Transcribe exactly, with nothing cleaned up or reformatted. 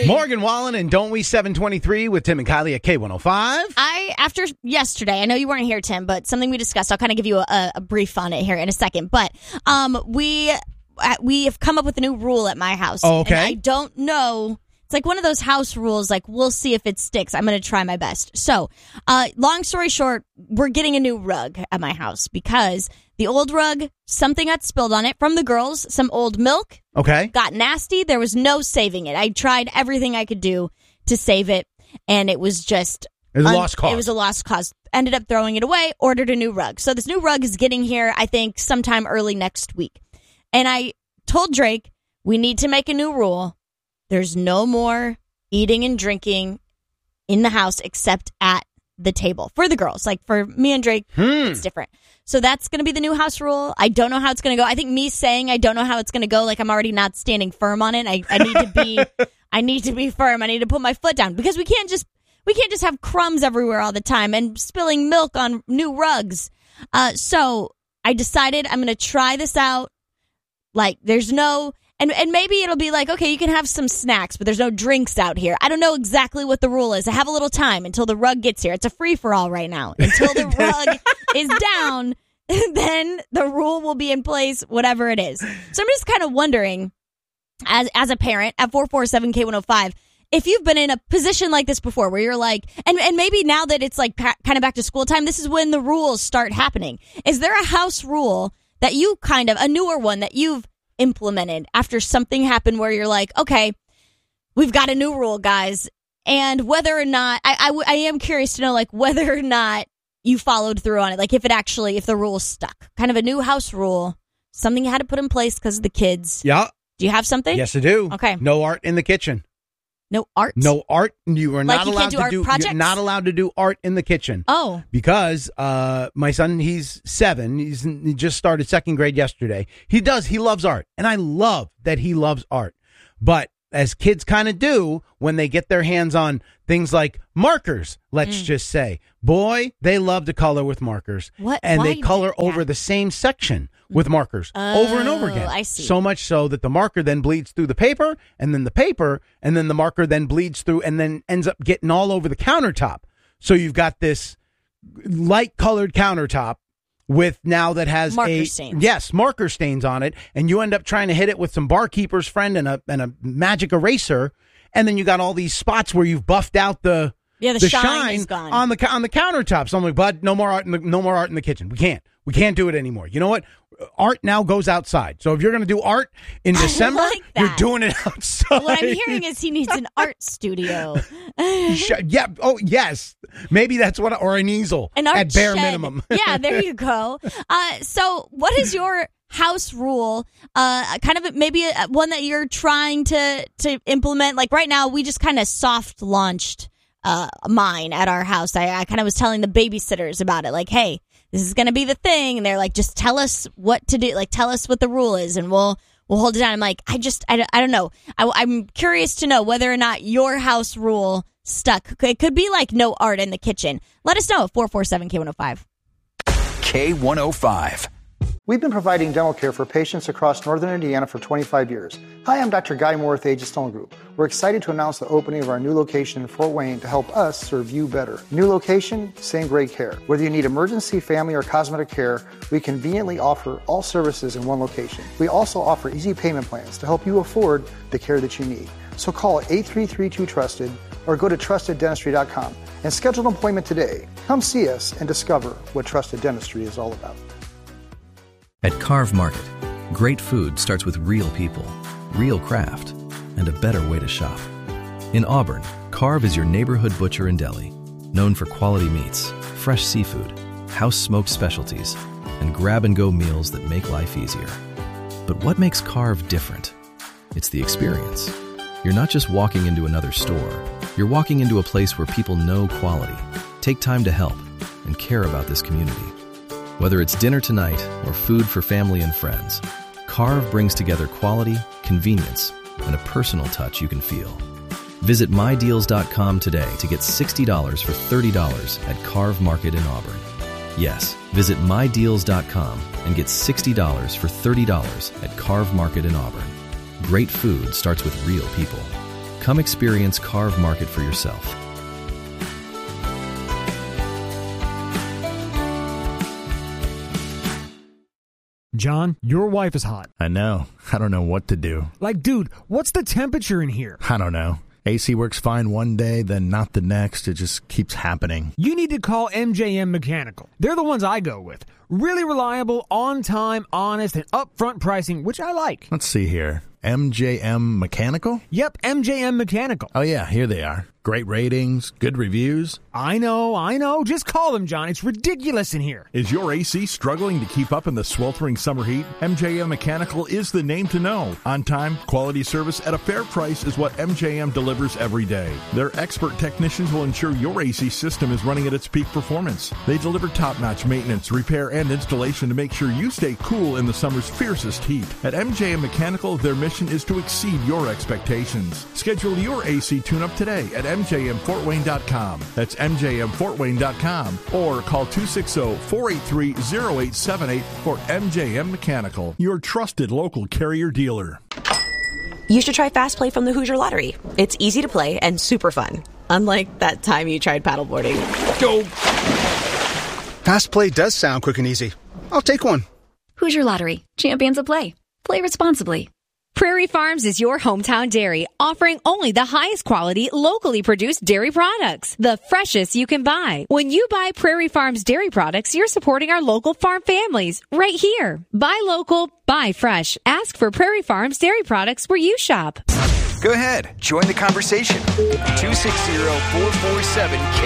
Morgan Wallen and Don't We seven twenty-three with Tim and Kylie at K one oh five. I, after yesterday, I know you weren't here, Tim, but something we discussed, I'll kind of give you a, a brief on it here in a second. But um, we we have come up with a new rule at my house. Oh, okay. And I don't know. It's like one of those house rules, like, we'll see if it sticks. I'm going to try my best. So, uh, long story short, we're getting a new rug at my house because the old rug, something got spilled on it from the girls, some old milk. Okay. Got nasty. There was no saving it. I tried everything I could do to save it, and it was just... It was a un- lost cause. It was a lost cause. Ended up throwing it away, ordered a new rug. So this new rug is getting here, I think, sometime early next week. And I told Drake, we need to make a new rule. There's no more eating and drinking in the house except at the table for the girls. Like for me and Drake, hmm. it's different. So that's going to be the new house rule. I don't know how it's going to go. I think me saying I don't know how it's going to go, like I'm already not standing firm on it. I, I need to be, I need to be firm. I need to put my foot down because we can't just, we can't just have crumbs everywhere all the time and spilling milk on new rugs. Uh, so I decided I'm going to try this out. Like there's no, And and maybe it'll be like, okay, you can have some snacks, but there's no drinks out here. I don't know exactly what the rule is. I have a little time until the rug gets here. It's a free-for-all right now. Until the rug is down, then the rule will be in place, whatever it is. So I'm just kind of wondering, as as a parent, at four four seven K one oh five, if you've been in a position like this before where you're like, and, and maybe now that it's like pa- kind of back to school time, this is when the rules start happening. Is there a house rule that you kind of, a newer one that you've implemented after something happened where you're like, okay, we've got a new rule, guys, and whether or not I, I, w- I am curious to know, like, whether or not you followed through on it, like if it actually, if the rule stuck, kind of a new house rule, something you had to put in place because of the kids. Yeah. Do you have something? Yes, I do. Okay. No art in the kitchen. No art? No art. You are Like not you allowed can't do to art do. projects? You're not allowed to do art in the kitchen. Oh. Because uh, my son, he's seven. He's he just started second grade yesterday. He does. He loves art, and I love that he loves art. But as kids kind of do when they get their hands on things like markers, let's mm. just say, boy, they love to color with markers. What? And Why they color did, yeah. over the same section with markers oh, over and over again. I see. So much so that the marker then bleeds through the paper, and then the paper, and then the marker then bleeds through and then ends up getting all over the countertop. So you've got this light colored countertop with now that has marker a stains. Yes, marker stains on it, and you end up trying to hit it with some barkeeper's friend and a and a magic eraser, and then you got all these spots where you've buffed out the yeah the, the shine, shine is gone. on the on the countertop. So I'm like, bud, no more art in the no more art in the kitchen. We can't. We can't do it anymore. You know what? Art now goes outside. So if you're going to do art in December, like you're doing it outside. What I'm hearing is he needs an art studio. Yeah. Oh, yes. Maybe that's what, or an easel an art at bare shed. minimum. Yeah, there you go. Uh, so what is your house rule? Uh, kind of maybe a, one that you're trying to, to implement. Like right now, we just kind of soft launched uh, mine at our house. I, I kind of was telling the babysitters about it. Like, hey, this is going to be the thing. And they're like, just tell us what to do. Like, tell us what the rule is and we'll, we'll hold it down. I'm like, I just, I, I don't know. I, I'm curious to know whether or not your house rule stuck. It could be like no art in the kitchen. Let us know at four four seven K one oh five. K one oh five. We've been providing dental care for patients across northern Indiana for twenty-five years. Hi, I'm Doctor Guy Moore with Aegis Dental Group. We're excited to announce the opening of our new location in Fort Wayne to help us serve you better. New location, same great care. Whether you need emergency, family, or cosmetic care, we conveniently offer all services in one location. We also offer easy payment plans to help you afford the care that you need. So call eight three three two trusted or go to trusted dentistry dot com and schedule an appointment today. Come see us and discover what Trusted Dentistry is all about. At Carve Market, great food starts with real people, real craft, and a better way to shop. In Auburn, Carve is your neighborhood butcher and deli, known for quality meats, fresh seafood, house-smoked specialties, and grab-and-go meals that make life easier. But what makes Carve different? It's the experience. You're not just walking into another store. You're walking into a place where people know quality, take time to help, and care about this community. Whether it's dinner tonight or food for family and friends, Carve brings together quality, convenience, and a personal touch you can feel. Visit my deals dot com today to get sixty dollars for thirty dollars at Carve Market in Auburn. Yes, visit my deals dot com and get sixty dollars for thirty dollars at Carve Market in Auburn. Great food starts with real people. Come experience Carve Market for yourself. John, your wife is hot. I know. I don't know what to do. Like, dude, what's the temperature in here? I don't know. A C works fine one day, then not the next. It just keeps happening. You need to call M J M Mechanical. They're the ones I go with. Really reliable, on time, honest, and upfront pricing, which I like. Let's see here. M J M Mechanical? Yep, M J M Mechanical. Oh, yeah, here they are. Great ratings, good reviews. I know, I know. Just call them, John. It's ridiculous in here. Is your A C struggling to keep up in the sweltering summer heat? M J M Mechanical is the name to know. On time, quality service at a fair price is what M J M delivers every day. Their expert technicians will ensure your A C system is running at its peak performance. They deliver top-notch maintenance, repair, and installation to make sure you stay cool in the summer's fiercest heat. At M J M Mechanical, their mission is to exceed your expectations. Schedule your A C tune-up today at M J M Fort Wayne dot com. That's M J M Fort Wayne dot com or call two six zero, four eight three, zero eight seven eight for M J M Mechanical, your trusted local Carrier dealer. You should try Fast Play from the Hoosier Lottery. It's easy to play and super fun. Unlike that time you tried paddleboarding. Go! Fast Play does sound quick and easy. I'll take one. Hoosier Lottery. Champions of play. Play responsibly. Prairie Farms is your hometown dairy, offering only the highest quality, locally produced dairy products, the freshest you can buy. When you buy Prairie Farms dairy products, you're supporting our local farm families right here. Buy local, buy fresh. Ask for Prairie Farms dairy products where you shop. Go ahead, join the conversation. two six zero, four four seven, K